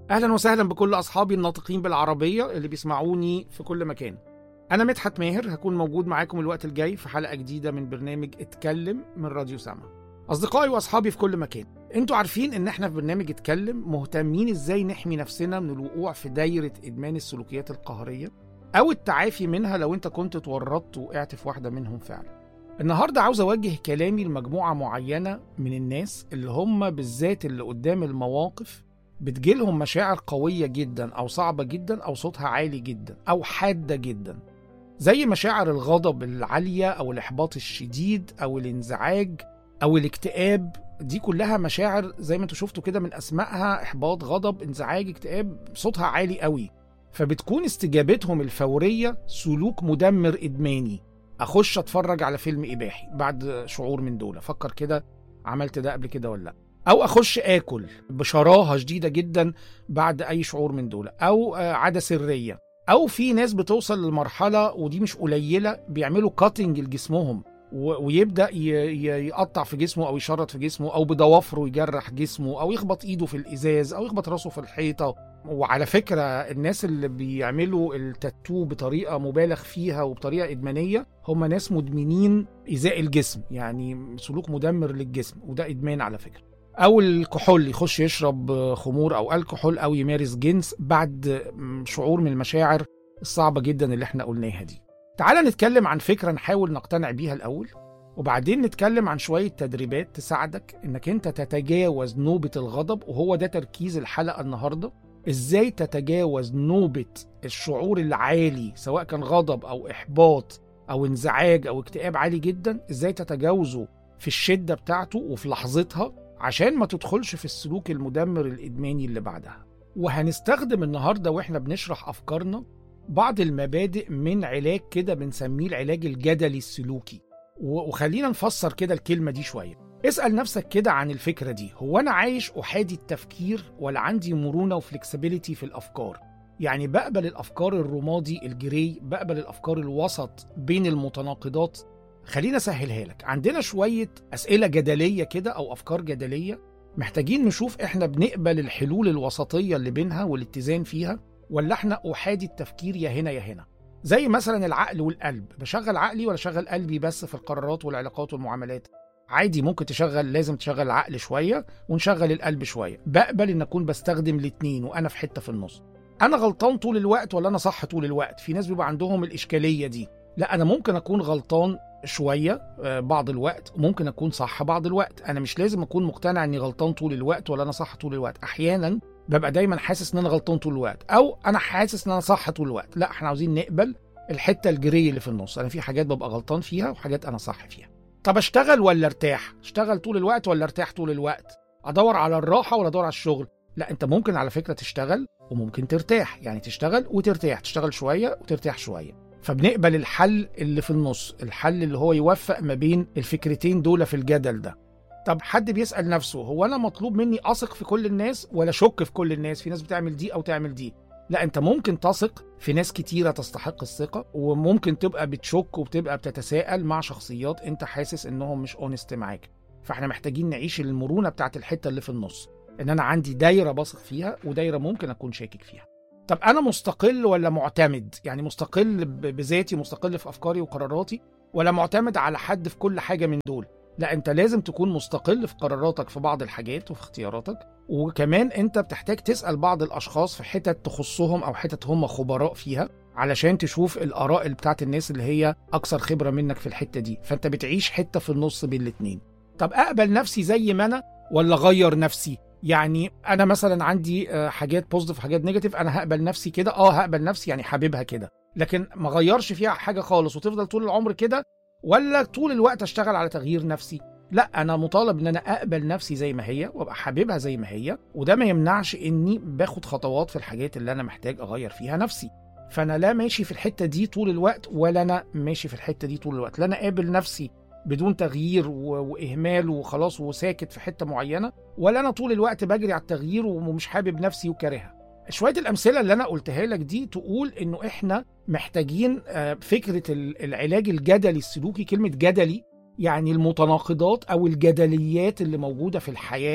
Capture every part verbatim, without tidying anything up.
أهلا وسهلا بكل أصحابي الناطقين بالعربية اللي بيسمعوني في كل مكان. أنا مدحت ماهر، هكون موجود معاكم الوقت الجاي في حلقة جديدة من برنامج اتكلم من راديو سما. أصدقائي وأصحابي في كل مكان، أنتوا عارفين إن إحنا في برنامج اتكلم مهتمين إزاي نحمي نفسنا من الوقوع في دايرة إدمان السلوكيات القهرية أو التعافي منها لو أنت كنت اتورطت وقعت في واحدة منهم فعلا. النهاردة عاوز أوجه كلامي لمجموعة معينة من الناس اللي هم بالذات اللي قدام المواقف بتجيلهم مشاعر قوية جدا أو صعبة جدا أو صوتها عالي جدا أو حادة جدا، زي مشاعر الغضب العالية أو الإحباط الشديد أو الانزعاج أو الاكتئاب. دي كلها مشاعر زي ما انتوا شفتوا كده من أسمائها، إحباط، غضب، انزعاج، اكتئاب، صوتها عالي قوي. فبتكون استجابتهم الفورية سلوك مدمر إدماني. أخش أتفرج على فيلم إباحي بعد شعور من دول، أفكر كده عملت ده قبل كده ولا لأ، أو أخش آكل بشراهة شديدة جدا بعد أي شعور من دول، أو عادة سرية. أو في ناس بتوصل للمرحلة ودي مش قليلة بيعملوا كاتنج لجسمهم ويبدأ يقطع في جسمه أو يشرط في جسمه أو بضوافره يجرح جسمه أو يخبط إيده في الإزاز أو يخبط راسه في الحيطة. وعلى فكرة الناس اللي بيعملوا التاتو بطريقة مبالغ فيها وبطريقة إدمانية هم ناس مدمنين إيذاء الجسم، يعني سلوك مدمر للجسم، وده إدمان على فكرة. أو الكحول، يخش يشرب خمور أو الكحول أو يمارس جنس بعد شعور من المشاعر الصعبة جدا اللي احنا قلناها دي. تعال نتكلم عن فكرة نحاول نقتنع بيها الأول، وبعدين نتكلم عن شوية تدريبات تساعدك انك انت تتجاوز نوبة الغضب، وهو ده تركيز الحلقة النهاردة. ازاي تتجاوز نوبة الشعور العالي سواء كان غضب او احباط او انزعاج او اكتئاب عالي جدا، ازاي تتجاوزه في الشدة بتاعته وفي لحظتها عشان ما تدخلش في السلوك المدمر الإدماني اللي بعدها. وهنستخدم النهاردة واحنا بنشرح أفكارنا بعض المبادئ من علاج كده بنسميه العلاج الجدلي السلوكي. وخلينا نفسر كده الكلمة دي شوية. اسأل نفسك كده عن الفكرة دي، هو أنا عايش أحادي التفكير ولا عندي مرونة وفلكسبيليتي في الأفكار؟ يعني بقبل الأفكار الرمادي الجري، بقبل الأفكار الوسط بين المتناقضات. خلينا أسهلها لك، عندنا شوية أسئلة جدلية كده أو أفكار جدلية محتاجين نشوف إحنا بنقبل الحلول الوسطية اللي بينها والاتزان فيها، ولا إحنا أحادي التفكير يا هنا يا هنا. زي مثلا العقل والقلب، بشغل عقلي ولا شغل قلبي بس في القرارات والعلاقات والمعاملات؟ عادي ممكن تشغل، لازم تشغل العقل شوية ونشغل القلب شوية. بقبل إن أكون بستخدم الاتنين وأنا في حتة في النص. أنا غلطان طول الوقت ولا أنا صح طول الوقت؟ في ناس بيبقى عندهم الإشكالية دي. لا، أنا ممكن أكون غلطان شوية بعض الوقت وممكن أكون صح بعض الوقت. أنا مش لازم أكون مقتنع أني غلطان طول الوقت ولا أنا صح طول الوقت. أحيانا ببقى دايما حاسس أن أنا غلطان طول الوقت أو أنا حاسس أن أنا صح طول الوقت. لا، احنا عاوزين نقبل الحتة الجري اللي في النص. أنا في حاجات ببقى غلطان فيها وحاجات أنا صح فيها. طب أشتغل ولا أرتاح؟ أشتغل طول الوقت ولا أرتاح طول الوقت؟ أدور على الراحة ولا أدور على الشغل؟ لا، أنت ممكن على فكرة تشتغل وممكن ترتاح، يعني تشتغل وترتاح، تشتغل شوية وترتاح شوية. فبنقبل الحل اللي في النص، الحل اللي هو يوفق ما بين الفكرتين دول في الجدل ده. طب حد بيسأل نفسه، هو أنا مطلوب مني أثق في كل الناس ولا شك في كل الناس؟ في ناس بتعمل دي أو تعمل دي. لا، أنت ممكن تثق في ناس كتيرة تستحق الثقة، وممكن تبقى بتشك وبتبقى بتتساءل مع شخصيات أنت حاسس إنهم مش اونست معاك. فإحنا محتاجين نعيش المرونة بتاعت الحتة اللي في النص، إن أنا عندي دايرة بثق فيها ودايرة ممكن أكون شاكك فيها. طب أنا مستقل ولا معتمد؟ يعني مستقل بذاتي، مستقل في أفكاري وقراراتي، ولا معتمد على حد في كل حاجة من دول؟ لا، أنت لازم تكون مستقل في قراراتك في بعض الحاجات وفي اختياراتك، وكمان أنت بتحتاج تسأل بعض الأشخاص في حتت تخصهم أو حتت هم خبراء فيها علشان تشوف الآراء اللي بتاعت الناس اللي هي أكثر خبرة منك في الحتة دي. فأنت بتعيش حتة في النص بين الاتنين. طب أقبل نفسي زي ما أنا ولا غير نفسي؟ يعني انا مثلا عندي حاجات بوزيتيف وحاجات نيجاتيف، انا هقبل نفسي كده، اه هقبل نفسي يعني حاببها كده، لكن ما غيرش فيها حاجه خالص وتفضل طول العمر كده، ولا طول الوقت اشتغل على تغيير نفسي؟ لا، انا مطالب ان انا اقبل نفسي زي ما هي وابقى حاببها زي ما هي، وده ما يمنعش اني باخد خطوات في الحاجات اللي انا محتاج اغير فيها نفسي. فانا لا ماشي في الحته دي طول الوقت ولا انا ماشي في الحته دي طول الوقت. لا انا قابل نفسي بدون تغيير واهمال وخلاص وساكت في حته معينه، ولا انا طول الوقت بجري على التغيير ومش حابب نفسي وكارهها. شويه الامثله اللي انا قلتها لك دي تقول انه احنا محتاجين فكره العلاج الجدلي السلوكي. كلمه جدلي يعني المتناقضات او الجدليات اللي موجوده في الحياه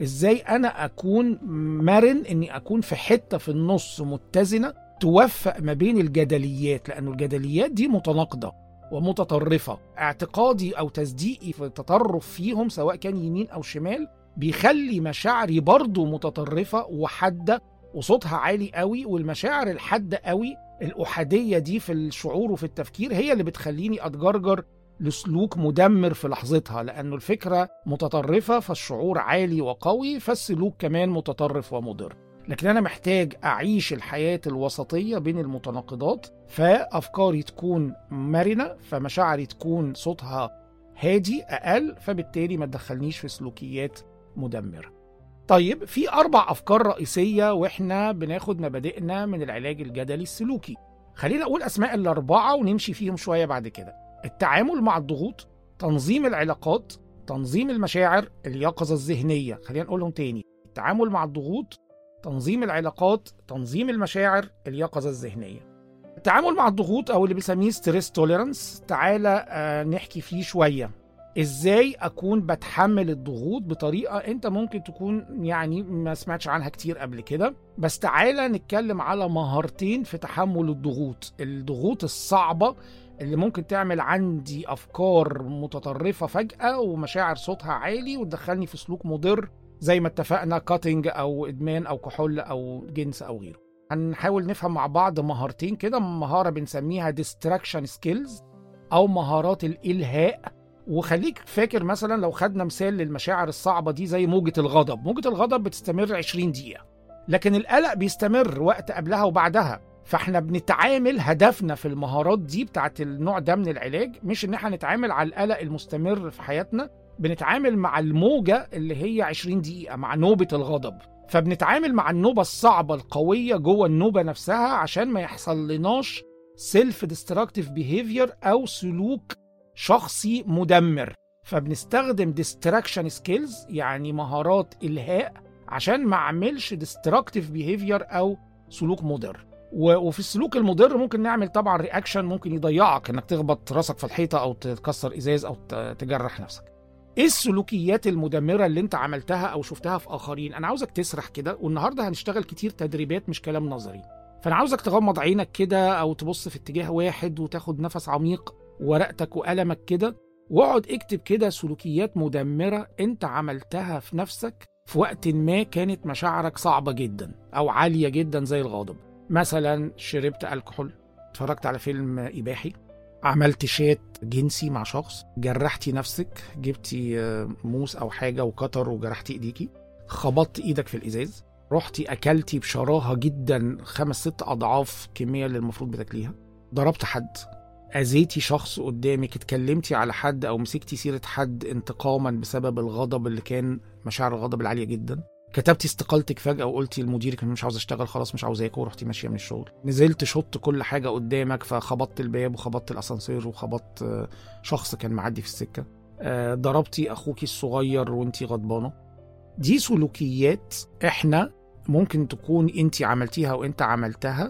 ازاي انا اكون مرن، اني اكون في حتة في النص متزنة توفق ما بين الجدليات، لانه الجدليات دي متناقضة ومتطرفة. اعتقادي او تصديقي في التطرف فيهم سواء كان يمين او شمال بيخلي مشاعري برضو متطرفة وحادة وصوتها عالي قوي، والمشاعر الحادة قوي الأحادية دي في الشعور وفي التفكير هي اللي بتخليني أتجرجر لسلوك مدمر في لحظتها، لأنه الفكرة متطرفة فالشعور عالي وقوي، فالسلوك كمان متطرف ومضر. لكن أنا محتاج أعيش الحياة الوسطية بين المتناقضات، فأفكاري تكون مرنة، فمشاعري تكون صوتها هادي أقل، فبالتالي ما تدخلنيش في سلوكيات مدمرة. طيب، في أربع أفكار رئيسية وإحنا بناخد مبادئنا من العلاج الجدلي السلوكي. خلينا أقول أسماء الأربعة ونمشي فيهم شوية بعد كده. التعامل مع الضغوط، تنظيم العلاقات، تنظيم المشاعر، اليقظة الذهنية. خلينا نقولهم تاني: التعامل مع الضغوط، تنظيم العلاقات، تنظيم المشاعر، اليقظة الذهنية. التعامل مع الضغوط أو اللي بنسميه ستريس توليرانس، تعالى آه نحكي فيه شوية. ازاي اكون بتحمل الضغوط بطريقة انت ممكن تكون يعني ما سمعتش عنها كتير قبل كده، بس تعالى نتكلم على مهارتين في تحمل الضغوط. الضغوط الصعبة اللي ممكن تعمل عندي افكار متطرفة فجأة ومشاعر صوتها عالي وتدخلني في سلوك مضر زي ما اتفقنا، كاتنج او ادمان او كحول او جنس او غيره. هنحاول نفهم مع بعض مهارتين كده. مهارة بنسميها distraction skills او مهارات الالهاء. وخليك فاكر مثلا لو خدنا مثال للمشاعر الصعبة دي زي موجة الغضب. موجة الغضب بتستمر عشرين دقيقة، لكن القلق بيستمر وقت قبلها وبعدها. فاحنا بنتعامل، هدفنا في المهارات دي بتاعت النوع ده من العلاج مش ان احنا نتعامل على القلق المستمر في حياتنا، بنتعامل مع الموجة اللي هي عشرين دقيقة، مع نوبة الغضب. فبنتعامل مع النوبة الصعبة القوية جوه النوبة نفسها عشان ما يحصل لناش سيلف ديستراكتيف بيهيفير او سلوك شخصي مدمر. فبنستخدم distraction skills يعني مهارات إلهاء عشان ما اعملش destructive behavior أو سلوك مضر. وفي السلوك المضر ممكن نعمل طبعا رياكشن ممكن يضيعك، انك تخبط راسك في الحيطة او تكسر ازاز او تجرح نفسك. ايه السلوكيات المدمرة اللي انت عملتها او شفتها في اخرين؟ انا عاوزك تسرح كده، والنهاردة هنشتغل كتير تدريبات مش كلام نظري. فانا عاوزك تغمض عينك كده او تبص في اتجاه واحد وتاخد نفس عميق، ورقتك وقلمك كده، واقعد اكتب كده سلوكيات مدمرة انت عملتها في نفسك في وقت ما كانت مشاعرك صعبة جدا او عالية جدا زي الغضب. مثلا شربت الكحول، اتفرجت على فيلم اباحي، عملت شات جنسي مع شخص، جرحتي نفسك، جبتي موس او حاجة وكتر وجرحتي ايديكي، خبطت ايدك في الازاز، رحتي اكلتي بشراهة جدا خمس ست اضعاف كمية اللي المفروض بتاكليها، ضربت حد، أذيتي شخص قدامك، اتكلمتي على حد أو مسكتي سيرة حد انتقاما بسبب الغضب اللي كان مشاعر الغضب العالية جدا، كتبتي استقالتك فجأة وقلتي لمديرك إن مش عاوز أشتغل خلاص مش عاوزاك ورحتي ماشية من الشغل، نزلت شط كل حاجة قدامك فخبطت الباب وخبطت الأسانسير وخبطت شخص كان معدي في السكة، ضربتي أخوكي الصغير وانتي غضبانة. دي سلوكيات إحنا ممكن تكون انتي عملتيها وانت عملتها،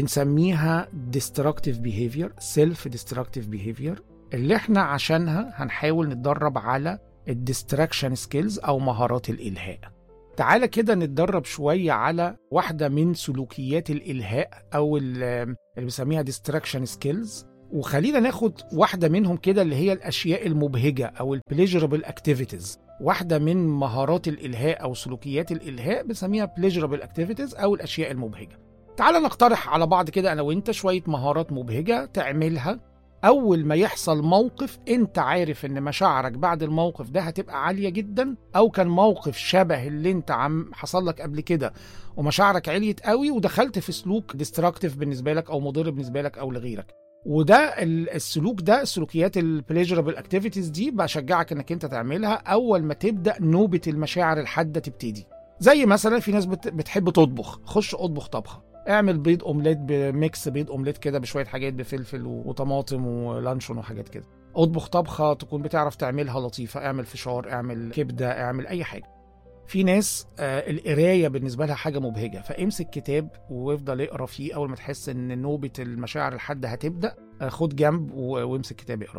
بنسميها destructive behavior, self-destructive behavior، اللي احنا عشانها هنحاول نتدرب على الdistraction skills أو مهارات الإلهاء. تعالى كده نتدرب شوية على واحدة من سلوكيات الإلهاء أو اللي بنسميها distraction skills، وخلينا ناخد واحدة منهم كده اللي هي الأشياء المبهجة أو pleasurable activities. واحدة من مهارات الإلهاء أو سلوكيات الإلهاء بنسميها pleasurable activities أو الأشياء المبهجة. تعال نقترح على بعض كده أنا وإنت شوية مهارات مبهجة تعملها أول ما يحصل موقف أنت عارف إن مشاعرك بعد الموقف ده هتبقى عالية جدا، أو كان موقف شبه اللي أنت عم حصل لك قبل كده ومشاعرك عليت قوي ودخلت في سلوك ديستراكتيف بالنسبة لك أو مضر بالنسبة لك أو لغيرك. وده السلوك ده السلوكيات البليجرابل اكتيفيتيز دي بشجعك إنك أنت تعملها أول ما تبدأ نوبة المشاعر الحادة تبتدي. زي مثلا في ناس بتحب تطبخ، خش اطبخ طبخة، اعمل بيض اومليت بميكس بيض اومليت كده بشويه حاجات بفلفل وطماطم ولانشون وحاجات كده، اطبخ طبخه تكون بتعرف تعملها لطيفه، اعمل فشار، اعمل كبده، اعمل اي حاجه. في ناس آه القرايه بالنسبه لها حاجه مبهجه، فامسك كتاب وافضل اقرا فيه. اول ما تحس ان نوبه المشاعر الحاده هتبدا آه خد جنب وامسك كتاب اقراه.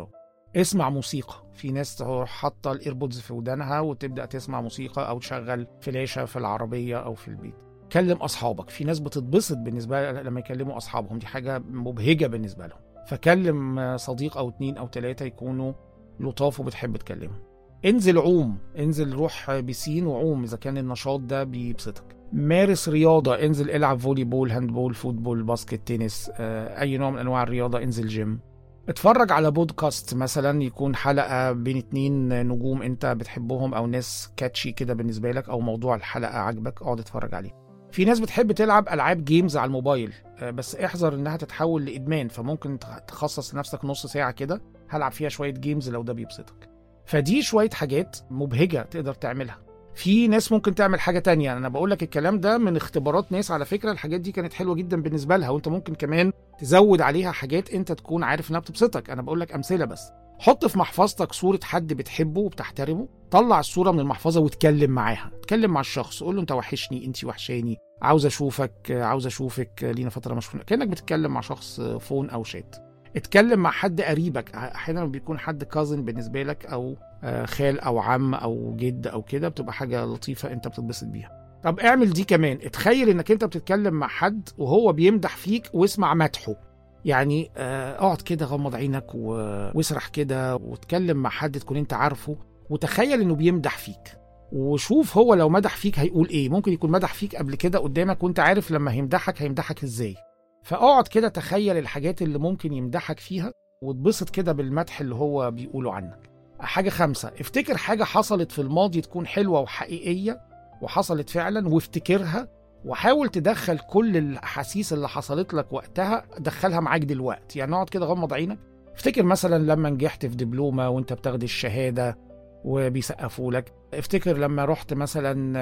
اسمع موسيقى. في ناس تروح حاطه الايربودز في ودانها وتبدا تسمع موسيقى او تشغل فلاشه في العربيه او في البيت. كلم اصحابك. في ناس بتتبسط بالنسبه لما يكلموا اصحابهم، دي حاجه مبهجه بالنسبه لهم. فكلم صديق او اتنين او تلاته يكونوا لطاف وبتحب تكلمهم. انزل عوم، انزل روح بيسين وعوم اذا كان النشاط ده بيبسطك. مارس رياضه، انزل العب فولي بول، هاند بول، فوتبول، باسكت، تنس، اي نوع من انواع الرياضه. انزل جيم. اتفرج على بودكاست مثلا، يكون حلقه بين اتنين نجوم انت بتحبهم او ناس كاتشي كده بالنسبه لك، او موضوع الحلقه عجبك، اقعد اتفرج عليه. في ناس بتحب تلعب العاب جيمز على الموبايل، بس احذر انها تتحول لادمان، فممكن تخصص لنفسك نص ساعه كده هلعب فيها شويه جيمز لو ده بيبسطك. فدي شويه حاجات مبهجه تقدر تعملها. في ناس ممكن تعمل حاجه تانية. انا بقول لك الكلام ده من اختبارات ناس على فكره، الحاجات دي كانت حلوه جدا بالنسبه لها، وانت ممكن كمان تزود عليها حاجات انت تكون عارف انها بتبسطك. انا بقول لك امثله بس. حط في محفظتك صوره حد بتحبه وبتحترمه، طلع الصوره من المحفظه واتكلم معاها. اتكلم مع الشخص، قول له انت وحشني، انت وحشاني، عاوز اشوفك، عاوز اشوفك، لينا فتره مش شفنا. كانك بتتكلم مع شخص فون او شات. اتكلم مع حد قريبك، احيانا بيكون حد كازن بالنسبه لك، او خال او عم او جد او كده، بتبقى حاجه لطيفه انت بتتبسط بيها. طب اعمل دي كمان. اتخيل انك انت بتتكلم مع حد وهو بيمدح فيك واسمع مدحه. يعني اقعد كده، غمض عينك واسرح كده واتكلم مع حد تكون انت عارفه، وتخيل انه بيمدح فيك، وشوف هو لو مدح فيك هيقول ايه. ممكن يكون مدح فيك قبل كده قدامك وانت عارف لما هيمدحك هيمدحك ازاي. فاقعد كده تخيل الحاجات اللي ممكن يمدحك فيها وتبسط كده بالمدح اللي هو بيقوله عنك. حاجة خمسة، افتكر حاجة حصلت في الماضي تكون حلوة وحقيقية وحصلت فعلا، وافتكرها وحاول تدخل كل الأحاسيس اللي حصلت لك وقتها دخلها معاك دلوقتي. يعني اقعد كده غمض عينك، افتكر مثلا لما نجحت في دبلومة وانت بتاخد الشهادة وبيسقفوا لك. افتكر لما رحت مثلا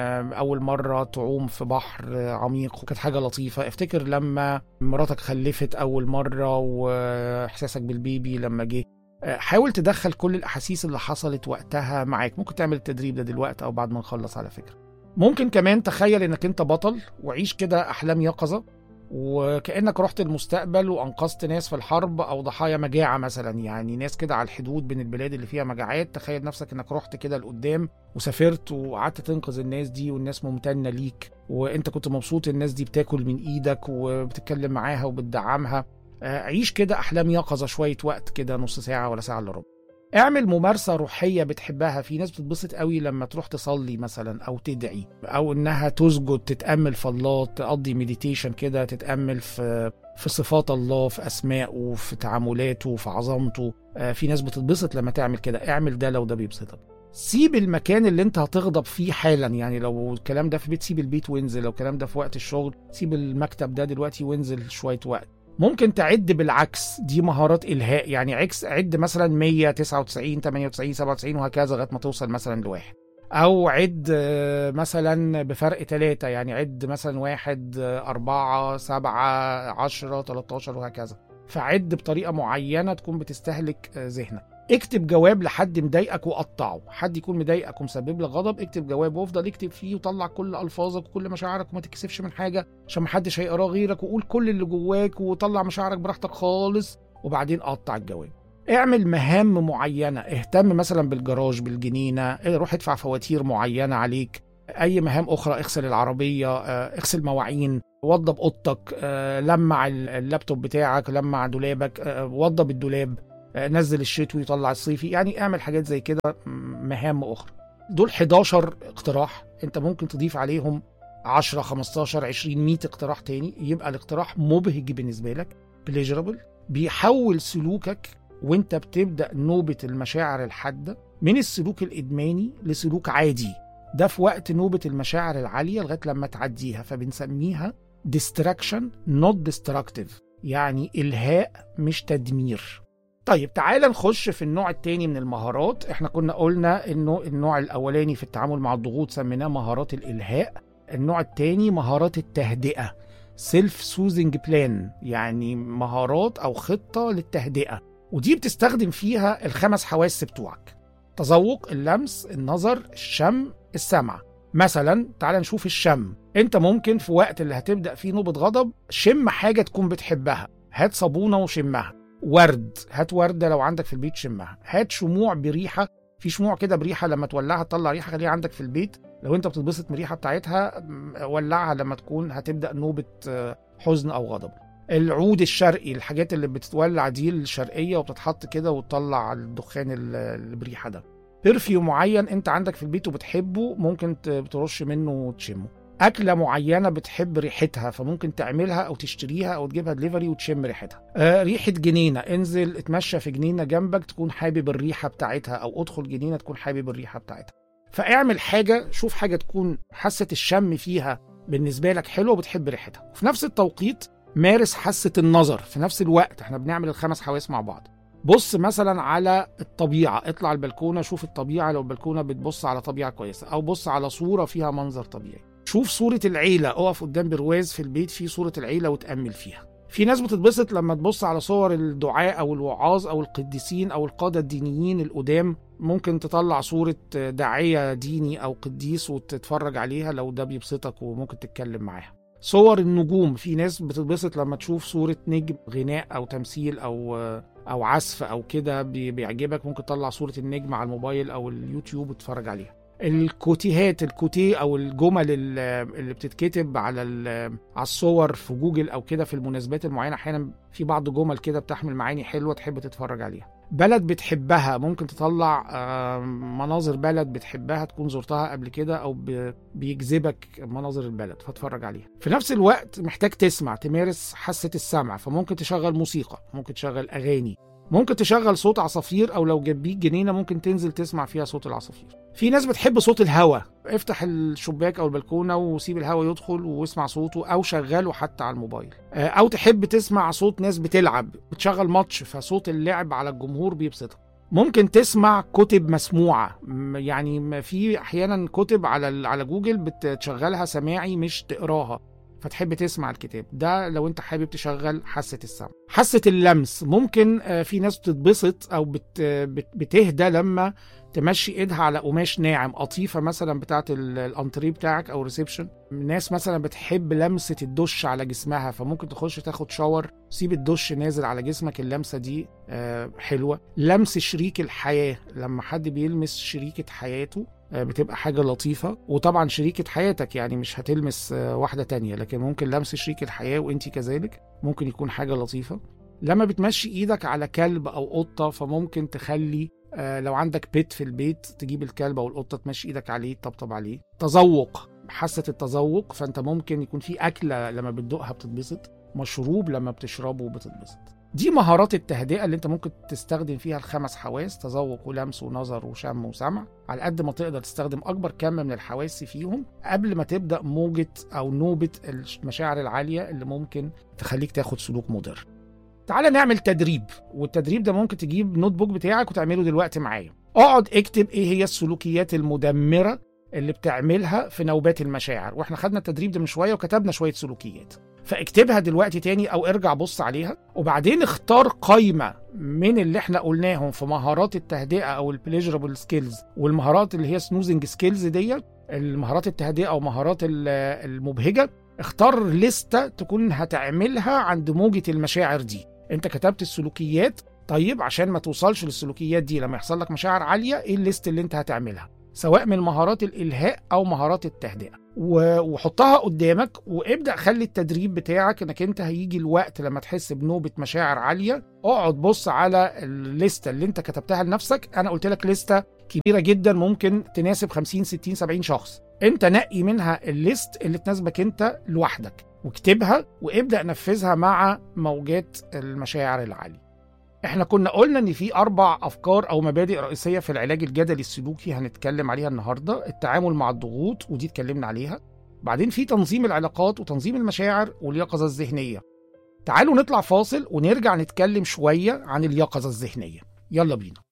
اول مرة تعوم في بحر عميق وكانت حاجة لطيفة. افتكر لما مراتك خلفت اول مرة واحساسك بالبيبي لما جه. حاول تدخل كل الاحاسيس اللي حصلت وقتها معاك. ممكن تعمل التدريب ده دلوقتي او بعد ما نخلص على فكرة. ممكن كمان تخيل انك انت بطل وعيش كده احلام يقظة، وكأنك رحت المستقبل وأنقذت ناس في الحرب أو ضحايا مجاعة مثلا. يعني ناس كده على الحدود بين البلاد اللي فيها مجاعات، تخيل نفسك انك رحت كده لقدام وسافرت وقعدت تنقذ الناس دي، والناس ممتنة ليك وانت كنت مبسوط الناس دي بتاكل من ايدك وبتتكلم معاها وبتدعمها. عيش كده أحلام يقظة شوية وقت كده، نص ساعة ولا ساعة إلا ربع. اعمل ممارسة روحية بتحبها. في ناس بتتبسط قوي لما تروح تصلي مثلا أو تدعي، أو إنها تسجد، تتأمل في الله، تقضي مديتيشن كده، تتأمل في في صفات الله، في أسمائه، في تعاملاته، في عظمته. في ناس بتتبسط لما تعمل كده. اعمل ده لو ده بيبسطك. سيب المكان اللي انت هتغضب فيه حالا. يعني لو الكلام ده في بيت سيب البيت وانزل، لو الكلام ده في وقت الشغل سيب المكتب ده دلوقتي وانزل شوية وقت. ممكن تعد بالعكس، دي مهارات إلهاء. يعني عكس، عد مثلا مية، تسعة وتسعين، تمانية وتسعين، سبعة وتسعين وهكذا لغاية ما توصل مثلا لواحد. أو عد مثلا بفرق ثلاثة، يعني عد مثلا واحد، أربعة، سبعة، عشرة، تلتاشر وهكذا. فعد بطريقة معينة تكون بتستهلك ذهنك. اكتب جواب لحد مضايقك وقطعه. حد يكون مضايقك ومسبب لك غضب، اكتب جواب وافضل اكتب فيه وطلع كل الفاظك وكل مشاعرك وما تكسفش من حاجه عشان محدش هيقراه غيرك، وقول كل اللي جواك وطلع مشاعرك براحتك خالص، وبعدين قطع الجواب. اعمل مهام معينه. اهتم مثلا بالجراج، بالجنينه، روح ادفع فواتير معينه عليك. اي مهام اخرى، اغسل العربيه، اغسل مواعين، وضب اوضتك، لمع اللابتوب بتاعك، لمع دولابك، وضب الدولاب، نزل الشتوي وطلع الصيفي. يعني اعمل حاجات زي كده، مهام اخرى. دول حداشر اقتراح، انت ممكن تضيف عليهم عشرة، خمستاشر، عشرين، مية اقتراح تاني. يبقى الاقتراح مبهج بالنسبة لك، بليجرابل، بيحول سلوكك وانت بتبدأ نوبة المشاعر الحادة من السلوك الإدماني لسلوك عادي. ده في وقت نوبة المشاعر العالية لغاية لما تعديها، فبنسميها distraction not destructive، يعني إلهاء مش تدمير. طيب تعال نخش في النوع التاني من المهارات. احنا كنا قلنا انه النوع الاولاني في التعامل مع الضغوط سميناه مهارات الالهاء. النوع التاني مهارات التهدئة، سيلف سوزنج بلان، يعني مهارات او خطة للتهدئة. ودي بتستخدم فيها الخمس حواس بتوعك: تذوق، اللمس، النظر، الشم، السمع. مثلا تعال نشوف الشم. انت ممكن في وقت اللي هتبدأ فيه نوبة غضب شم حاجة تكون بتحبها. هات صابونة وشمها، ورد، هات وردة لو عندك في البيت شمها. هات شموع بريحة، في شموع كده بريحة لما تولعها تطلع ريحة، خليها عندك في البيت. لو انت بتتبسط من الريحة بتاعتها ولعها لما تكون هتبدأ نوبة حزن أو غضب. العود الشرقي، الحاجات اللي بتتولع دي الشرقية وبتتحط كده وتطلع الدخان اللي بريحة ده. برفيوم معين انت عندك في البيت وبتحبه ممكن ترش منه وتشمه. أكلة معينة بتحب ريحتها فممكن تعملها أو تشتريها أو تجيبها دليفري وتشم ريحتها. آه ريحة جنينة، انزل اتمشى في جنينة جنبك تكون حابب الريحة بتاعتها، أو ادخل جنينة تكون حابب الريحة بتاعتها. فاعمل حاجة، شوف حاجة تكون حاسة الشم فيها بالنسبة لك حلوة وبتحب ريحتها. وفي نفس التوقيت مارس حاسة النظر، في نفس الوقت احنا بنعمل الخمس حواس مع بعض. بص مثلا على الطبيعة، اطلع البلكونة شوف الطبيعة لو البلكونة بتبص على طبيعة كويسة، أو بص على صورة فيها منظر طبيعي. شوف صورة العيلة، اقف قدام برواز في البيت فيه صورة العيلة وتأمل فيها. في ناس بتتبسط لما تبص على صور الدعاء أو الوعاظ أو القديسين أو القادة الدينيين القدام، ممكن تطلع صورة داعية ديني أو قديس وتتفرج عليها لو ده بيبسطك وممكن تتكلم معاها. صور النجوم، في ناس بتتبسط لما تشوف صورة نجم غناء أو تمثيل أو أو عزف أو كده بيعجبك، ممكن تطلع صورة النجم على الموبايل أو اليوتيوب وتتفرج عليها. الكوتيهات، الكوتيه او الجمل اللي بتتكتب على على الصور في جوجل او كده في المناسبات المعينه، احيانا في بعض جمل كده بتحمل معاني حلوه تحب تتفرج عليها. بلد بتحبها، ممكن تطلع مناظر بلد بتحبها تكون زرتها قبل كده او بيجذبك مناظر البلد فتتفرج عليها. في نفس الوقت محتاج تسمع، تمارس حاسه السمع، فممكن تشغل موسيقى، ممكن تشغل اغاني، ممكن تشغل صوت عصافير، او لو جنبيك جنينه ممكن تنزل تسمع فيها صوت العصافير. في ناس بتحب صوت الهواء، افتح الشباك او البلكونه وسيب الهواء يدخل واسمع صوته، او شغله حتى على الموبايل. او تحب تسمع صوت ناس بتلعب، بتشغل ماتش فصوت اللعب على الجمهور بيبسطك. ممكن تسمع كتب مسموعه، يعني في احيانا كتب على على جوجل بتشغلها سماعي مش تقراها، فتحب تسمع الكتاب ده لو انت حابب تشغل حاسة السمع. حاسة اللمس، ممكن في ناس بتتبسط او بتهدى لما تمشي ايدها على قماش ناعم، قطيفة مثلا بتاعة الانتريه بتاعك او ريسبشن. ناس مثلا بتحب لمسة الدش على جسمها، فممكن تخش تاخد شاور سيب الدش نازل على جسمك، اللمسة دي حلوة. لمس شريك الحياة، لما حد بيلمس شريكة حياته بتبقى حاجة لطيفة. وطبعا شريكة حياتك يعني مش هتلمس واحدة تانية، لكن ممكن لمس شريك الحياة وانتي كذلك ممكن يكون حاجة لطيفة. لما بتمشي ايدك على كلب او قطة، فممكن تخلي لو عندك بيت في البيت تجيب الكلب او القطة تمشي ايدك عليه تطبطب عليه. تذوق، حاسة التذوق، فانت ممكن يكون في اكلة لما بتدوقها بتتبسط، مشروب لما بتشربه بتتبسط. دي مهارات التهدئة اللي انت ممكن تستخدم فيها الخمس حواس، تذوق ولمس ونظر وشم وسمع. على قد ما تقدر تستخدم اكبر كم من الحواس فيهم قبل ما تبدأ موجة او نوبة المشاعر العالية اللي ممكن تخليك تاخد سلوك مضر. تعال نعمل تدريب، والتدريب ده ممكن تجيب نوت بوك بتاعك وتعمله دلوقتي معايا. اقعد اكتب ايه هي السلوكيات المدمرة اللي بتعملها في نوبات المشاعر، واحنا خدنا التدريب ده من شوية وكتبنا شوية سلوكيات، فاكتبها دلوقتي تاني او ارجع بص عليها، وبعدين اختار قائمة من اللي احنا قلناهم في مهارات التهدئة او البليجرابل سكيلز والمهارات اللي هي سنوزنج سكيلز دي، المهارات التهدئة او مهارات المبهجة. اختار لستة تكون هتعملها عند موجة المشاعر دي. انت كتبت السلوكيات، طيب عشان ما توصلش للسلوكيات دي لما يحصل لك مشاعر عالية، ايه الليست اللي انت هتعملها سواء من مهارات الإلهاء أو مهارات التهدئة، وحطها قدامك وابدأ خلي التدريب بتاعك انك انت هيجي الوقت لما تحس بنوبة مشاعر عالية اقعد بص على الليستة اللي انت كتبتها لنفسك. انا قلت لك لستة كبيرة جدا ممكن تناسب خمسين ستين سبعين شخص، انت نقي منها الليست اللي تناسبك انت لوحدك واكتبها وابدأ نفذها مع موجات المشاعر العالية. احنا كنا قلنا ان في اربع افكار او مبادئ رئيسية في العلاج الجدلي السلوكي هنتكلم عليها النهاردة. التعامل مع الضغوط ودي اتكلمنا عليها، بعدين في تنظيم العلاقات وتنظيم المشاعر واليقظة الذهنية. تعالوا نطلع فاصل ونرجع نتكلم شوية عن اليقظة الذهنية، يلا بينا.